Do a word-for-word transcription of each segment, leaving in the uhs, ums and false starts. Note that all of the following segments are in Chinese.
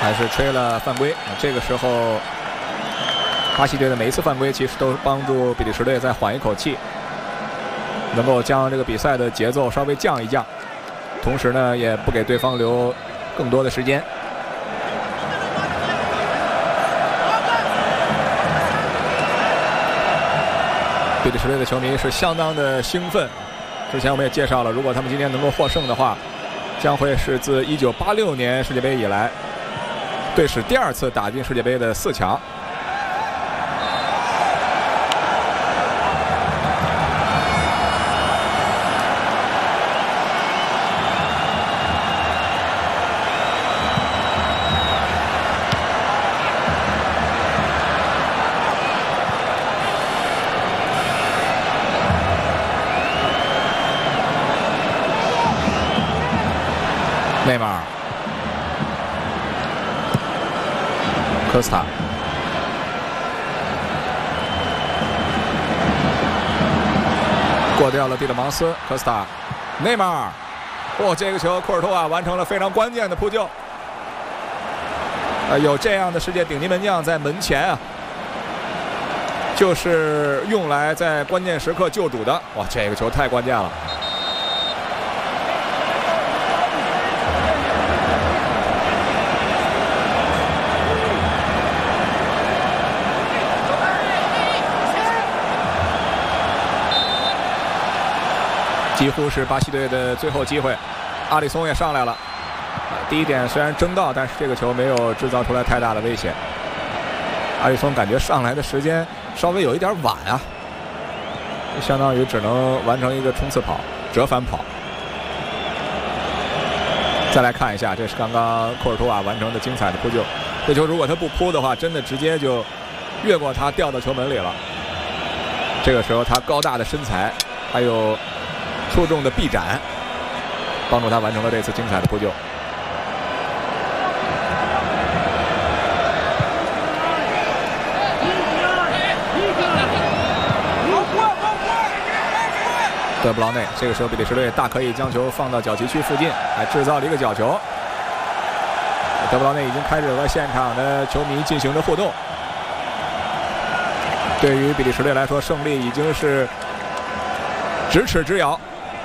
还是吹了犯规。这个时候，巴西队的每一次犯规其实都帮助比利时队再缓一口气，能够将这个比赛的节奏稍微降一降，同时呢，也不给对方留更多的时间。比利时队的球迷是相当的兴奋。之前我们也介绍了，如果他们今天能够获胜的话，将会是自一九八六年世界杯以来队史第二次打进世界杯的四强。内马尔、科斯塔、过掉了蒂勒芒斯，科斯塔、内马尔，哦，这个球库尔图瓦完成了非常关键的扑救。呃，有这样的世界顶级门将在门前啊，就是用来在关键时刻救主的。哇，这个球太关键了。几乎是巴西队的最后机会，阿里松也上来了。第一点虽然争到，但是这个球没有制造出来太大的威胁。阿里松感觉上来的时间稍微有一点晚啊，相当于只能完成一个冲刺跑、折返跑。再来看一下，这是刚刚库尔图瓦完成的精彩的扑救。这球如果他不扑的话，真的直接就越过他掉到球门里了。这个时候他高大的身材，还有出众的臂展，帮助他完成了这次精彩的扑救。德布劳内，这个时候比利时队大可以将球放到角旗区附近，还制造了一个角球。德布劳内已经开始和现场的球迷进行着互动。对于比利时队来说，胜利已经是咫尺之遥。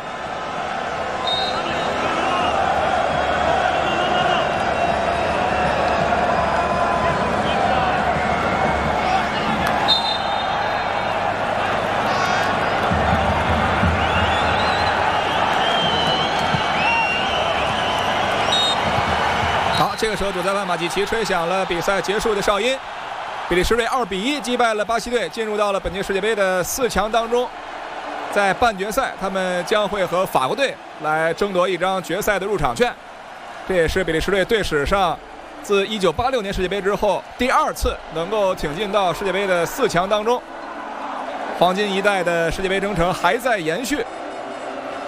这个时候，主裁判马季奇吹响了比赛结束的哨音。比利时队二比一击败了巴西队，进入到了本届世界杯的四强当中。在半决赛，他们将会和法国队来争夺一张决赛的入场券。这也是比利时队队史上自一九八六年世界杯之后第二次能够挺进到世界杯的四强当中。黄金一代的世界杯征程还在延续。